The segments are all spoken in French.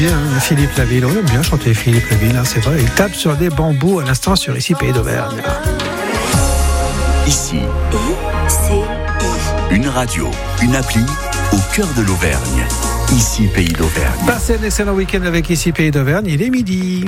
Bien, Philippe Laville, on aime bien chanter Philippe Laville, hein, c'est vrai. Il tape sur des bambous à l'instant sur Ici Pays d'Auvergne. Ici, une radio, une appli au cœur de l'Auvergne. Ici Pays d'Auvergne. Passez un excellent week-end avec Ici Pays d'Auvergne, il est midi.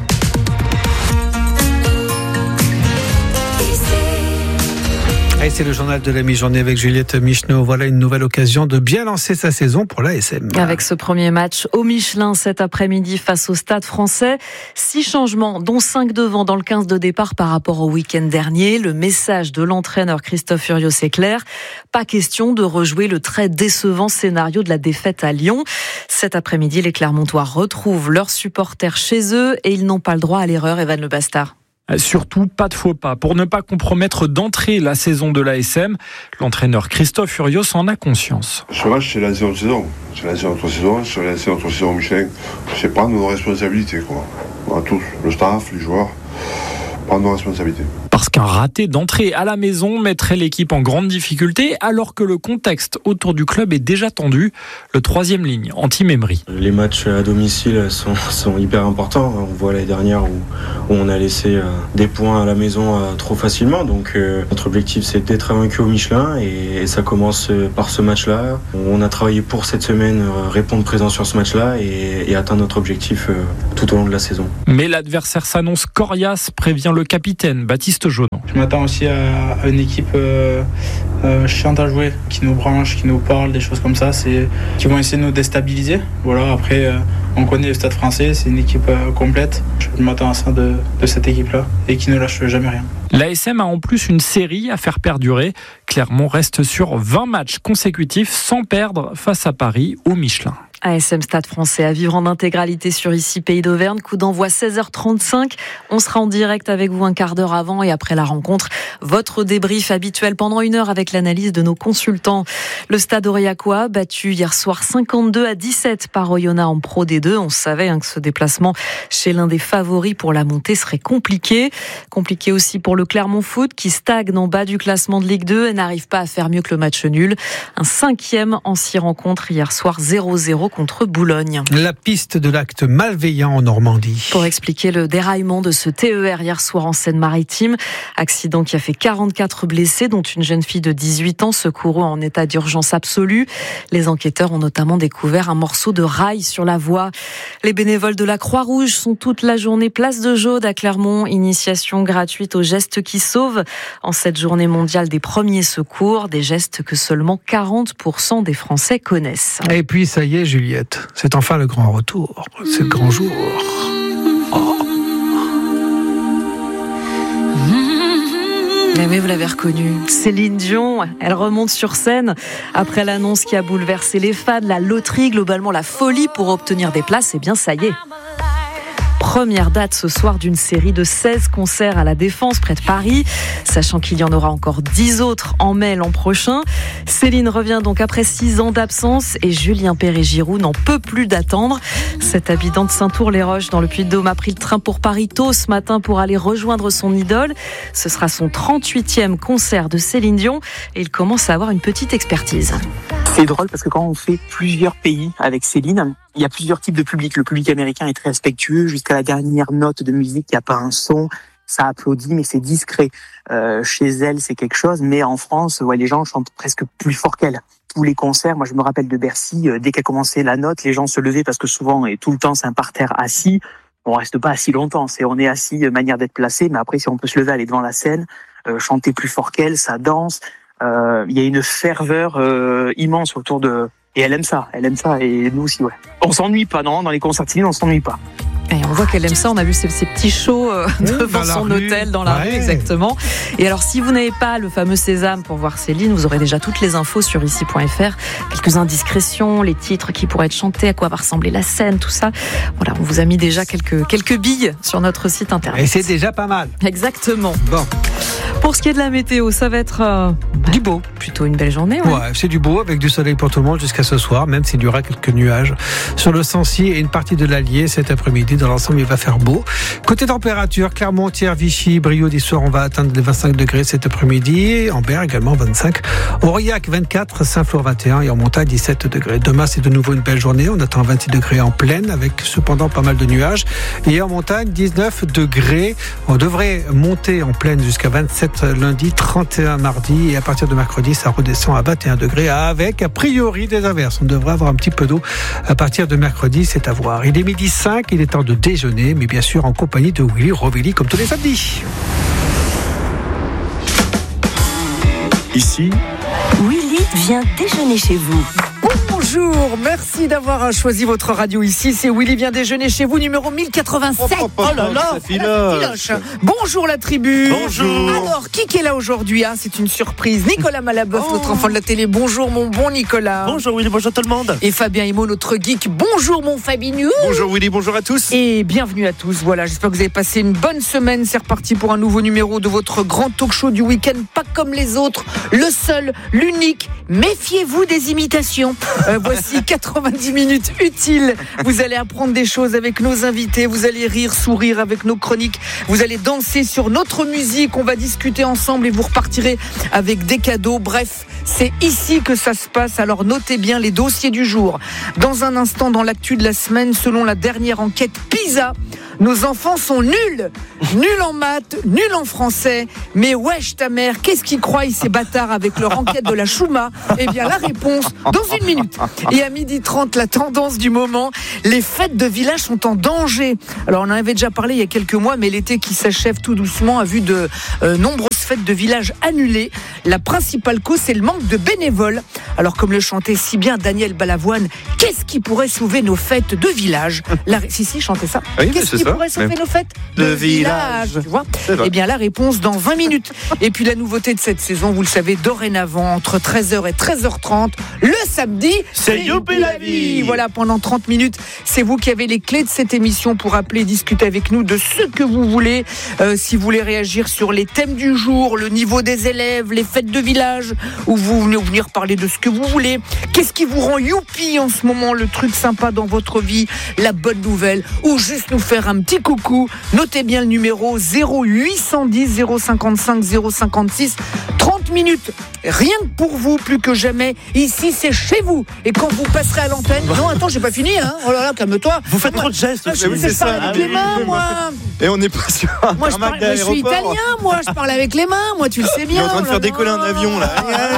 Et c'est le journal de la mi-journée avec Juliette Micheneau. Voilà une nouvelle occasion de bien lancer sa saison pour l'ASM. Avec ce premier match au Michelin cet après-midi face au Stade Français. 6 changements, dont 5 devant dans le 15 de départ par rapport au week-end dernier. Le message de l'entraîneur Christophe Furios est clair. Pas question de rejouer le très décevant scénario de la défaite à Lyon. Cet après-midi, les Clermontois retrouvent leurs supporters chez eux et ils n'ont pas le droit à l'erreur, Evan Le Bastard. Surtout, pas de faux pas. Pour ne pas compromettre d'entrée la saison de l'ASM, l'entraîneur Christophe Furios en a conscience. Ce match, c'est lancé entre saison. C'est lancé entre saison, c'est lancé entre saison Michelin. C'est prendre nos responsabilités, quoi. On a tous, le staff, les joueurs, prendre nos responsabilités. Parce qu'un raté d'entrée à la maison mettrait l'équipe en grande difficulté, alors que le contexte autour du club est déjà tendu. Le 3e ligne, anti-Memri. Les matchs à domicile sont hyper importants. On voit l'année dernière où on a laissé des points à la maison trop facilement. Donc notre objectif, c'est d'être vaincu au Michelin et ça commence par ce match-là. On a travaillé pour cette semaine, répondre présent sur ce match-là et atteindre notre objectif tout au long de la saison. Mais l'adversaire s'annonce coriace, prévient le capitaine Baptiste Jaunon. Je m'attends aussi à une équipe chiante à jouer, qui nous branche, qui nous parle, des choses comme ça, qui vont essayer de nous déstabiliser. Voilà, après, on connaît le Stade Français, c'est une équipe complète. Je m'attends à ça de cette équipe-là et qui ne lâche jamais rien. L'ASM a en plus une série à faire perdurer. Clermont reste sur 20 matchs consécutifs sans perdre face à Paris au Michelin. ASM Stade Français à vivre en intégralité sur Ici Pays d'Auvergne. Coup d'envoi 16h35. On sera en direct avec vous un quart d'heure avant et après la rencontre. Votre débrief habituel pendant 1 heure avec l'analyse de nos consultants. Le Stade Aurillacois battu hier soir 52-17 par Oyonnax en Pro D2. On savait que ce déplacement chez l'un des favoris pour la montée serait compliqué. Compliqué aussi pour le Clermont Foot qui stagne en bas du classement de Ligue 2 et n'arrive pas à faire mieux que le match nul. Un 5e en 6 rencontres hier soir 0-0 contre Boulogne. La piste de l'acte malveillant en Normandie. Pour expliquer le déraillement de ce TER hier soir en Seine-Maritime, accident qui a fait 44 blessés, dont une jeune fille de 18 ans, secourue en état d'urgence absolue. Les enquêteurs ont notamment découvert un morceau de rail sur la voie. Les bénévoles de la Croix-Rouge sont toute la journée place de Jaude à Clermont. Initiation gratuite aux gestes qui sauvent. En cette journée mondiale des premiers secours, des gestes que seulement 40% des Français connaissent. Et puis ça y est, Juliette, c'est enfin le grand retour, c'est le grand jour. Oh. Mais oui, vous l'avez reconnue, Céline Dion, elle remonte sur scène après l'annonce qui a bouleversé les fans, la loterie, globalement la folie pour obtenir des places, et bien ça y est. Première date ce soir d'une série de 16 concerts à la Défense, près de Paris, sachant qu'il y en aura encore 10 autres en mai l'an prochain. Céline revient donc après 6 ans d'absence et Julien Perret-Giroux n'en peut plus d'attendre. Cet habitant de Saint-Tour-les-Roches dans le Puy-de-Dôme a pris le train pour Paris tôt ce matin pour aller rejoindre son idole. Ce sera son 38e concert de Céline Dion et il commence à avoir une petite expertise. C'est drôle parce que quand on fait plusieurs pays avec Céline, il y a plusieurs types de public. Le public américain est très respectueux. Jusqu'à la dernière note de musique, il n'y a pas un son. Ça applaudit, mais c'est discret. Chez elle, c'est quelque chose. Mais en France, les gens chantent presque plus fort qu'elle. Tous les concerts, moi je me rappelle de Bercy, dès qu'a commencé la note, les gens se levaient parce que souvent et tout le temps c'est un parterre assis. On reste pas assis longtemps. On est assis, manière d'être placé. Mais après, si on peut se lever, aller devant la scène, chanter plus fort qu'elle, ça danse. Il y a une ferveur immense autour de... Et elle aime ça, et nous aussi, ouais. On s'ennuie pas, non, dans les concerts Céline, on s'ennuie pas. Et on voit qu'elle aime ça, on a vu ces petits shows devant son hôtel, dans la rue, exactement. Et alors, si vous n'avez pas le fameux Sésame pour voir Céline, vous aurez déjà toutes les infos sur ici.fr, quelques indiscrétions, les titres qui pourraient être chantés, à quoi va ressembler la scène, tout ça. Voilà, on vous a mis déjà quelques billes sur notre site internet. Et c'est déjà pas mal. Exactement. Bon. Pour ce qui est de la météo, ça va être du beau. Plutôt une belle journée. Ouais, c'est du beau avec du soleil pour tout le monde jusqu'à ce soir, même s'il y aura quelques nuages sur le Sancy et une partie de l'Allier cet après-midi. mercredi. Dans l'ensemble, il va faire beau. Côté température, Clermont-Thiers, Vichy, Brioude, des soirs, on va atteindre les 25 degrés cet après-midi. Ambert également 25. Aurillac 24, Saint-Flour 21 et en montagne 17 degrés. Demain, c'est de nouveau une belle journée. On attend 26 degrés en plaine avec cependant pas mal de nuages. Et en montagne, 19 degrés. On devrait monter en plaine jusqu'à 27 lundi, 31 mardi et à partir de mercredi, ça redescend à 21 degrés avec a priori des averses. On devrait avoir un petit peu d'eau à partir de mercredi, c'est à voir. Il est 12h05, il est temps de déjeuner, mais bien sûr en compagnie de Willy Rovelli comme tous les samedis. Ici, Willy vient déjeuner chez vous. Bonjour, merci d'avoir choisi votre radio ici. C'est Willy vient déjeuner chez vous, numéro 1087. Oh là là, filoche. Bonjour la tribu. Bonjour. Alors, qui est là aujourd'hui? C'est une surprise. Nicolas Malaboeuf, notre enfant de la télé. Bonjour mon bon Nicolas. Bonjour Willy, bonjour tout le monde. Et Fabien Himo, notre geek. Bonjour mon Fabinou. Bonjour Willy, bonjour à tous. Et bienvenue à tous. Voilà, j'espère que vous avez passé une bonne semaine. C'est reparti pour un nouveau numéro de votre grand talk show du week-end. Pas comme les autres, le seul, l'unique. Méfiez-vous des imitations. Voici 90 minutes utiles. Vous allez apprendre des choses avec nos invités. Vous allez rire, sourire avec nos chroniques. Vous allez danser sur notre musique. On va discuter ensemble et vous repartirez avec des cadeaux. Bref, c'est ici que ça se passe. Alors notez bien les dossiers du jour. Dans un instant, dans l'actu de la semaine, selon la dernière enquête PISA, nos enfants sont nuls. Nuls en maths, nuls en français. Mais wesh ta mère, qu'est-ce qu'ils croient ces bâtards avec leur enquête de la Chouma? Eh bien la réponse dans une minute. Et à 12h30, la tendance du moment, les fêtes de village sont en danger. Alors on en avait déjà parlé il y a quelques mois, mais l'été qui s'achève tout doucement a vu de nombreuses fêtes de village annulées. La principale cause, c'est le manque de bénévoles. Alors comme le chantait si bien Daniel Balavoine, qu'est-ce qui pourrait sauver nos fêtes de village? Si, chantait ça. Oui, qu'est-ce qui pourrait sauver nos fêtes de village? Tu vois? Eh bien la réponse dans 20 minutes. Et puis la nouveauté de cette saison, vous le savez, dorénavant, entre 13h et 13h30, le samedi, c'est Youpi la vie. Voilà, pendant 30 minutes, c'est vous qui avez les clés de cette émission pour appeler, discuter avec nous de ce que vous voulez. Si vous voulez réagir sur les thèmes du jour, le niveau des élèves, les fêtes de village, ou vous venez venir parler de ce que vous voulez. Qu'est-ce qui vous rend youpi en ce moment, le truc sympa dans votre vie, la bonne nouvelle, ou juste nous faire un petit coucou. Notez bien le numéro 0810 055 056. 30 minutes, rien que pour vous, plus que jamais. Ici, c'est chez vous. Et quand vous passerez à l'antenne... Non, attends, j'ai pas fini, Oh là là, calme-toi. Vous faites trop de gestes. Je sais ça avec les mains, moi. Et on n'est pas sûr. Moi, je suis italien, moi. Je parle avec les mains, moi, tu le sais bien. On est en train de faire décoller un avion, là.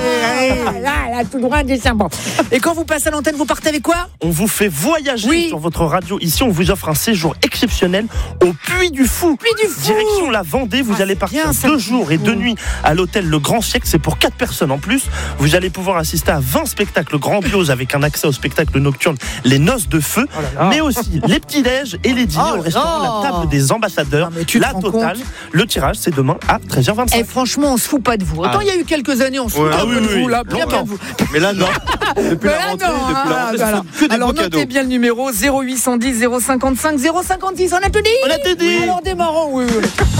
Là, tout droit, descend. Et quand vous passez à l'antenne, vous partez avec quoi? On vous fait voyager sur votre radio. Ici, on vous offre un séjour exceptionnel au Puy du Fou. Direction la Vendée. Vous allez partir 2 jours et 2 nuits à l'hôtel Le Grand Siècle. C'est pour 4 personnes en plus. Vous allez pouvoir assister à 20 spectacles grandioses avec un accès au spectacle nocturne Les Noces de Feu, mais aussi les petits-déj et les dîners au restaurant La Table des Ambassadeurs. La totale. Le tirage, c'est demain à 13h25. Et franchement, on se fout pas de vous. Autant il y a eu quelques années, on se fout un peu de vous. Là, bien de vous. Mais là, non. Depuis la rentrée, que des alors, beaux cadeaux. notez bien le numéro 0810 055 056. On a tout dit? On a tout dit. Alors, démarrons, oui.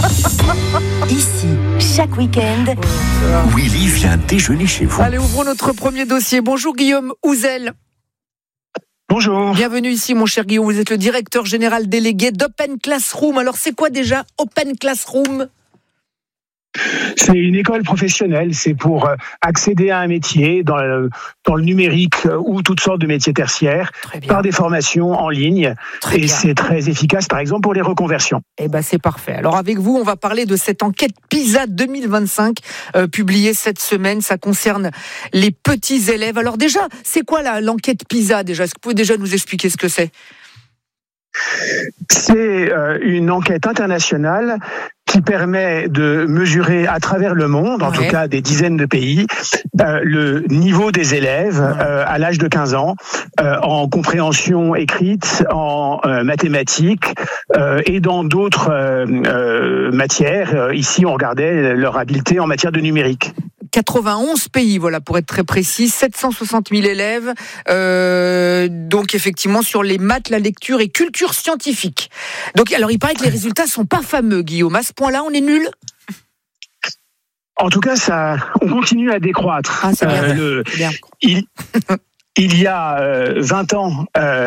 Ici, chaque week-end, Willy vient déjeuner chez vous. Allez, ouvrons notre premier dossier. Bonjour Guillaume Ouzel. Bonjour. Bienvenue ici, mon cher Guillaume. Vous êtes le directeur général délégué d'Open Classroom. Alors, c'est quoi déjà Open Classroom? C'est une école professionnelle, c'est pour accéder à un métier dans le numérique ou toutes sortes de métiers tertiaires par des formations en ligne. C'est très efficace, par exemple, pour les reconversions. Eh ben, c'est parfait. Alors avec vous, on va parler de cette enquête PISA 2025 publiée cette semaine. Ça concerne les petits élèves. Alors déjà, c'est quoi l'enquête PISA déjà? Est-ce que vous pouvez déjà nous expliquer ce que c'est? C'est une enquête internationale qui permet de mesurer à travers le monde, en tout cas des dizaines de pays, le niveau des élèves à l'âge de 15 ans, en compréhension écrite, en mathématiques et dans d'autres matières. Ici, on regardait leur habileté en matière de numérique. 91 pays, voilà, pour être très précis, 760 000 élèves, donc effectivement sur les maths, la lecture et culture scientifique. Donc, alors il paraît que les résultats sont pas fameux, Guillaume. À ce point-là, on est nul. En tout cas, on continue à décroître. Ah, c'est bien. Il il y a 20 ans,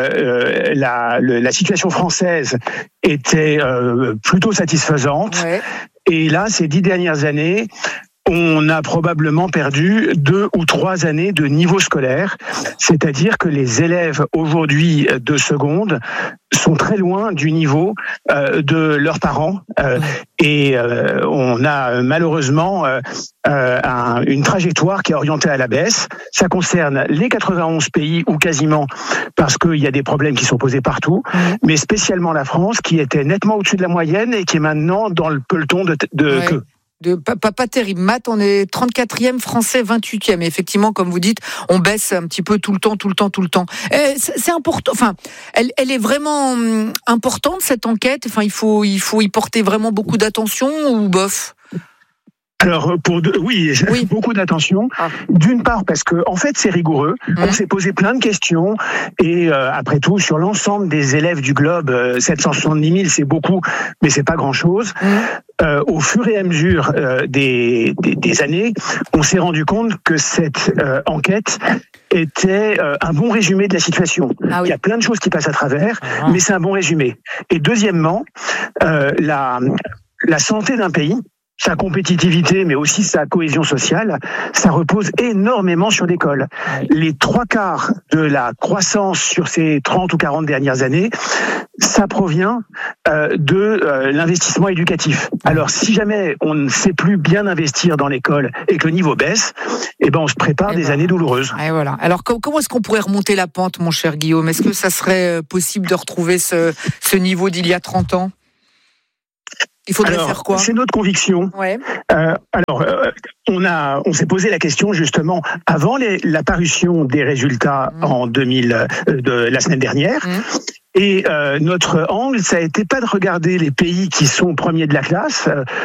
la situation française était plutôt satisfaisante. Ouais. Et là, ces 10 dernières années, on a probablement perdu 2 ou 3 années de niveau scolaire. C'est-à-dire que les élèves aujourd'hui de seconde sont très loin du niveau de leurs parents. Et on a malheureusement une trajectoire qui est orientée à la baisse. Ça concerne les 91 pays ou quasiment, parce qu'il y a des problèmes qui sont posés partout, mais spécialement la France qui était nettement au-dessus de la moyenne et qui est maintenant dans le peloton de queue. Pas terrible. Matt, on est 34e, français 28e. Et effectivement, comme vous dites, on baisse un petit peu tout le temps. C'est important. Enfin, elle est vraiment importante, cette enquête. Enfin, il faut y porter vraiment beaucoup d'attention ou bof? Alors, oui, beaucoup d'attention. D'une part, parce que en fait, c'est rigoureux. On s'est posé plein de questions. Et après tout, sur l'ensemble des élèves du globe, 770 000, c'est beaucoup, mais c'est pas grand-chose. Au fur et à mesure des années, on s'est rendu compte que cette enquête était un bon résumé de la situation. Il y a plein de choses qui passent à travers, mais c'est un bon résumé. Et deuxièmement, la santé d'un pays, sa compétitivité, mais aussi sa cohésion sociale, ça repose énormément sur l'école. Les 3/4 de la croissance sur ces 30 ou 40 dernières années, ça provient de l'investissement éducatif. Alors, si jamais on ne sait plus bien investir dans l'école et que le niveau baisse, on se prépare des années douloureuses. Et voilà. Alors, comment est-ce qu'on pourrait remonter la pente, mon cher Guillaume? Est-ce que ça serait possible de retrouver ce niveau d'il y a 30 ans? Il faudrait faire quoi? C'est notre conviction. Ouais. On s'est posé la question justement avant l'apparition des résultats de la semaine dernière. Et notre angle, ça a été pas de regarder les pays qui sont premiers de la classe,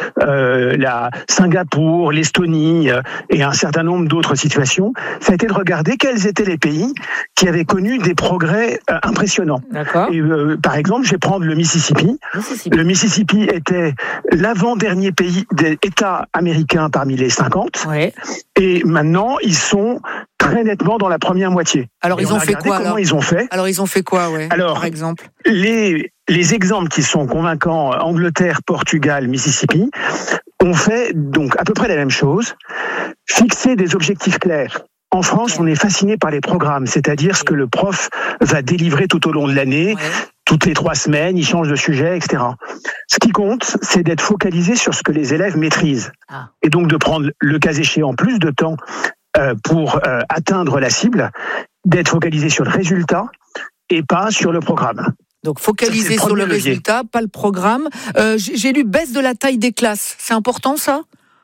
la Singapour, l'Estonie et un certain nombre d'autres situations. Ça a été de regarder quels étaient les pays qui avaient connu des progrès impressionnants. D'accord. Et par exemple, je vais prendre le Mississippi. Le Mississippi était l'avant-dernier État américain parmi les 50. Ouais. Et maintenant, ils sont très nettement dans la première moitié. Alors, ils ont fait quoi? Ils ont fait. Alors, ils ont fait quoi, par exemple? Les exemples qui sont convaincants, Angleterre, Portugal, Mississippi, ont fait donc à peu près la même chose, fixer des objectifs clairs. En France, on est fasciné par les programmes, c'est-à-dire ce que le prof va délivrer tout au long de l'année. Toutes les 3 semaines, il change de sujet, etc. Ce qui compte, c'est d'être focalisé sur ce que les élèves maîtrisent. Et donc de prendre, le cas échéant, plus de temps pour atteindre la cible, d'être focalisé sur le résultat et pas sur le programme. Donc focaliser sur le résultat, pas le programme. J'ai lu baisse de la taille des classes. C'est important, ça?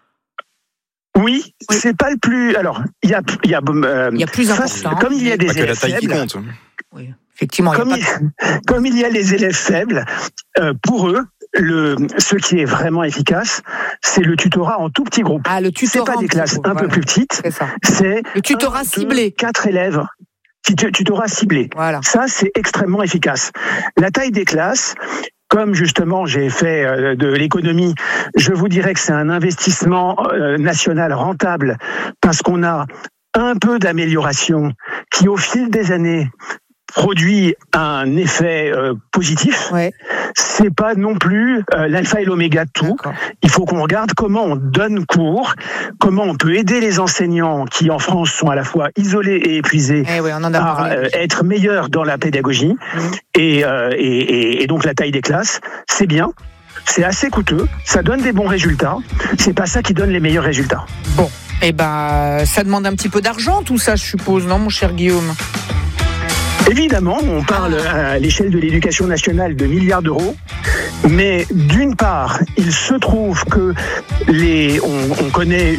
Oui, c'est pas le plus. Alors, il y a plus important. Comme il y a des élèves la taille faibles, qui compte. Oui, effectivement. Comme il y a les élèves faibles, pour eux, ce qui est vraiment efficace, c'est le tutorat en tout petit groupe. Le tutorat. C'est pas des classes un peu plus petites. C'est le tutorat ciblé. 4 élèves. Tutorat ciblé. Voilà. Ça, c'est extrêmement efficace. La taille des classes. Comme justement j'ai fait de l'économie, je vous dirais que c'est un investissement national rentable parce qu'on a un peu d'amélioration qui au fil des années produit un effet positif. C'est pas non plus l'alpha et l'oméga de tout. D'accord. Il faut qu'on regarde comment on donne cours, comment on peut aider les enseignants qui en France sont à la fois isolés et épuisés à être meilleurs dans la pédagogie. Et donc la taille des classes, c'est bien. C'est assez coûteux, ça donne des bons résultats. C'est pas ça qui donne les meilleurs résultats. Bon, ça demande un petit peu d'argent tout ça, je suppose, non, mon cher Guillaume? Évidemment, on parle à l'échelle de l'éducation nationale de milliards d'euros, mais d'une part, il se trouve que on connaît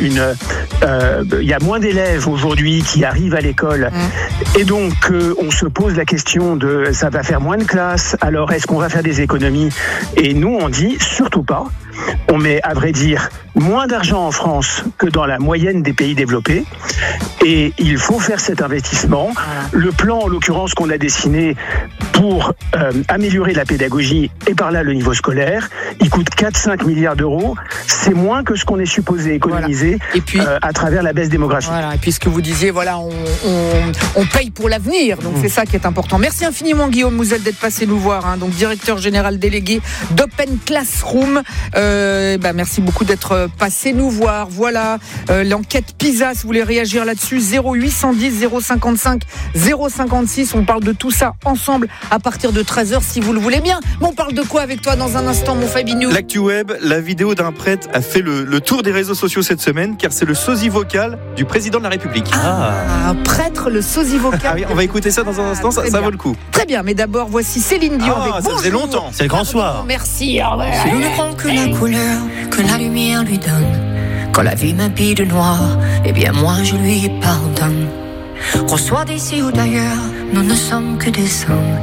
il y a moins d'élèves aujourd'hui qui arrivent à l'école, et donc on se pose la question de ça va faire moins de classes, alors est-ce qu'on va faire des économies? Et nous on dit surtout pas. On met, à vrai dire, moins d'argent en France que dans la moyenne des pays développés. Et il faut faire cet investissement. Le plan, en l'occurrence, qu'on a dessiné pour améliorer la pédagogie et par là le niveau scolaire, il coûte 4-5 milliards d'euros. C'est moins que ce qu'on est supposé économiser et puis, à travers la baisse démographique. Voilà, et puis ce que vous disiez, voilà, on paye pour l'avenir. Donc c'est ça qui est important. Merci infiniment Guillaume Mouzel d'être passé nous voir, donc directeur général délégué d'Open Classroom. Merci beaucoup d'être passé nous voir. Voilà, l'enquête PISA, si vous voulez réagir là-dessus, 0810 055 056. On parle de tout ça ensemble à partir de 13h si vous le voulez bien. Mais on parle de quoi avec toi dans un instant, mon Fabinou? L'actu web, la vidéo d'un prêtre a fait le tour des réseaux sociaux cette semaine, car c'est le sosie vocal du président de la République. Un prêtre, le sosie vocal. Oui, on va écouter ça dans un instant, ça vaut le coup. Très bien, mais d'abord voici Céline Dion avec ça faisait longtemps. C'est le grand soir. Merci. Si l'on ne prend que la couleur que la lumière lui donne, quand la vie m'habille de noir, eh bien moi je lui pardonne. Qu'on soit d'ici ou d'ailleurs, nous ne sommes que des hommes